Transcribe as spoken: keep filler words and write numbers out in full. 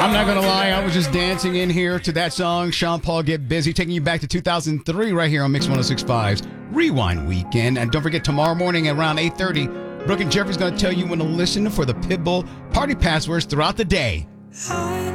I'm not going to lie. I was just dancing in here to that song, Sean Paul, Get Busy, taking you back to two thousand three right here on Mix one oh six point five's Rewind Weekend. And don't forget, tomorrow morning at around eight thirty, Brooke and Jeffrey's going to tell you when to listen for the Pitbull party passwords throughout the day.